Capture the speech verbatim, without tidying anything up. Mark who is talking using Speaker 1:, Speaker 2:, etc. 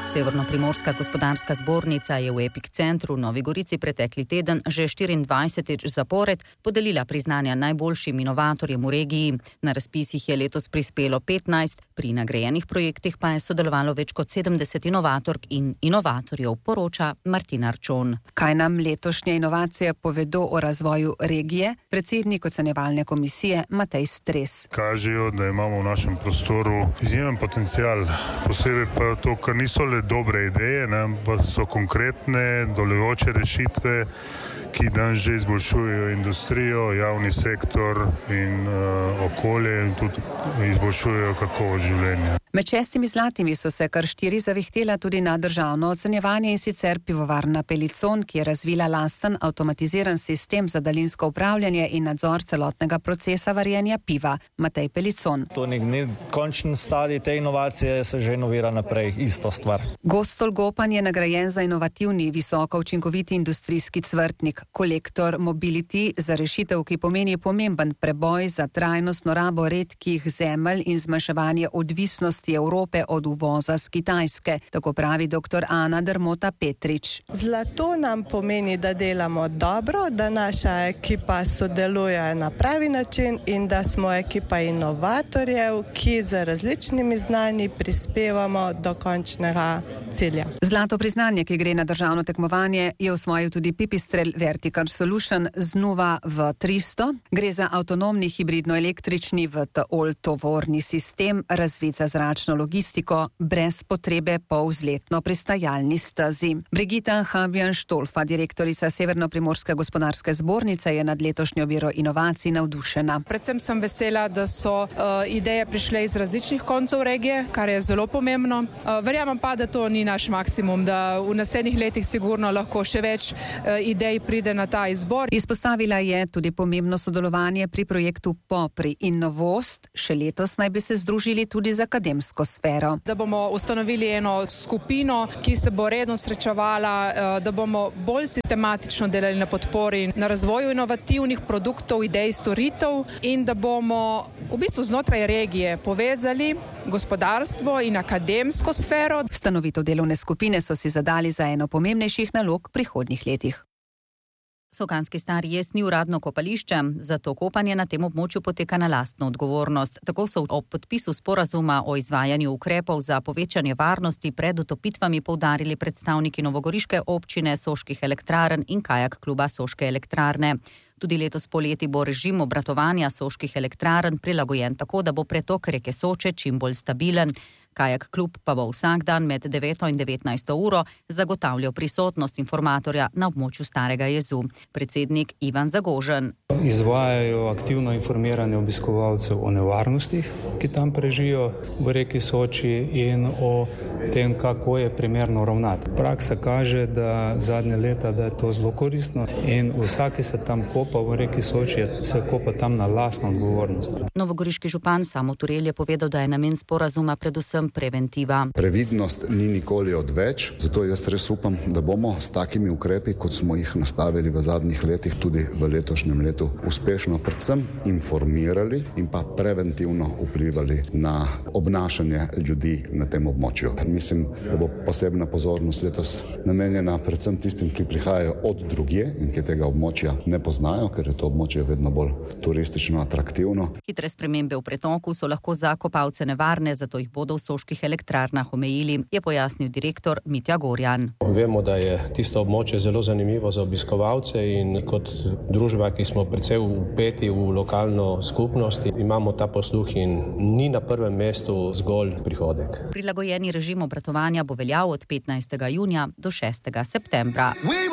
Speaker 1: Severno-primorska gospodarska zbornica je v Epic centru v Novi Gorici pretekli teden že štiriindvajsetič zapored podelila priznanja najboljšim inovatorjem v regiji. Na razpisih je letos prispelo petnajst, pri nagrajenih projektih pa je sodelovalo več kot sedemdeset inovatork in inovatorjev, poroča Martina Arčon.
Speaker 2: Kaj nam letošnje inovacije povedo o razvoju regije? Predsednik ocenjevalne komisije Matej Stres.
Speaker 3: Kažejo, da imamo v našem prostoru izjemen potencial, posebej pa to, kar niso le dobre ideje, ne, pa so konkretne, dolevoče rešitve, ki dan že izboljšujejo industrijo, javni sektor in uh, okolje in tudi izboljšujejo kakovost življenja.
Speaker 2: Med šestimi zlatimi so se kar štiri zavihtela tudi na državno ocenjevanje, in sicer pivovarna Pelicon, ki je razvila lasten avtomatiziran sistem za daljinsko upravljanje in nadzor celotnega procesa varjenja piva. Matej Pelicon.
Speaker 4: To ni končni stadij te inovacije, se že inovira naprej, isto stvar.
Speaker 2: Gostol Gopan je nagrajen za inovativni, visoko učinkoviti industrijski cvrtnik, kolektor Mobility, za rešitev, ki pomeni pomemben preboj za trajnostno rabo redkih zemelj in zmanjševanje odvisnosti Evrope od uvoza z Kitajske, tako pravi doktor Ana Dermota Petrič.
Speaker 5: Zlato nam pomeni, da delamo dobro, da naša ekipa sodeluje na pravi način in da smo ekipa inovatorjev, ki z različnimi znanji prispevamo do končnega cilja. Zlato priznanje, ki gre na državno tekmovanje, je osvojil tudi Pipistrel Vertical Solution z Nuva V tristo. Gre za avtonomni hibridno-električni V T O L tovorni sistem, razvit za zračno logistiko, brez potrebe po vzletno pristajalni stezi. Brigita Habjan-Štolfa, direktorica Severno-primorske gospodarske zbornice, je nad letošnjo biro inovacij navdušena.
Speaker 6: Predvsem sem vesela, da so uh, ideje prišle iz različnih koncev regije, kar je zelo pomembno. Uh, verjamem pa, da to ni naš maksimum, da v naslednjih letih sigurno lahko še več uh, idej pride na ta izbor.
Speaker 2: Izpostavila je tudi pomembno sodelovanje pri projektu Popri in novost. Še letos naj bi se združili tudi z akademsko sfero.
Speaker 6: Da bomo ustanovili eno skupino, ki se bo redno srečevala, uh, da bomo bolj sistematično delali na podpori, na razvoju inovativnih produktov, idej, storitev in da bomo v bistvu znotraj regije povezali gospodarstvo in akademsko sfero.
Speaker 2: Ustanovitev delovne skupine so si zadali za eno pomembnejših nalog v prihodnjih letih.
Speaker 1: Sokanski Stari jez ni uradno kopališče, zato kopanje na tem območju poteka na lastno odgovornost. Tako so ob podpisu sporazuma o izvajanju ukrepov za povečanje varnosti pred utopitvami poudarili predstavniki novogoriške občine, Soških elektrarn in Kajak kluba Soške elektrarne. Tudi letos poleti bo režim obratovanja Soških elektrarn prilagojen tako, da bo pretok reke Soče čim bolj stabilen. Kajak klub pa bo vsak dan med deveto in devetnajsto uro zagotavljal prisotnost informatorja na območju Starega jezu. Predsednik Ivan Zagožen.
Speaker 7: Izvajajo aktivno informiranje obiskovalcev o nevarnostih, ki tam prežijo v reki Soči, in o tem, kako je primerno ravnati. Praksa kaže, da zadnje leta, da je to zelo koristno in vsaki se tam kopa v reki Soči, se kopa tam na lastno odgovornost.
Speaker 1: Novogoriški župan Samo Turel je povedal, da je namen sporazuma predvsem preventiva.
Speaker 8: Previdnost ni nikoli odveč, zato jaz res upam, da bomo s takimi ukrepi, kot smo jih nastavili v zadnjih letih, tudi v letošnjem letu uspešno predvsem informirali in pa preventivno vplivali na obnašanje ljudi na tem območju. Mislim, da bo posebna pozornost letos namenjena predvsem tistim, ki prihajajo od drugje in ki tega območja ne poznajo, ker je to območje vedno bolj turistično atraktivno.
Speaker 1: Hitre spremembe v pretoku so lahko za kopalce nevarne, zato jih bodo v Soških elektrarnah omejili, je pojasnil direktor Mitja Gorjan.
Speaker 9: Vemo, da je tisto območje zelo zanimivo za obiskovalce in kot družba, ki smo predvsej vpeti v lokalno skupnost, imamo ta posluh in ni na prvem mestu zgolj prihodek.
Speaker 1: Prilagojeni režim obratovanja bo veljal od petnajstega junija do šestega septembra.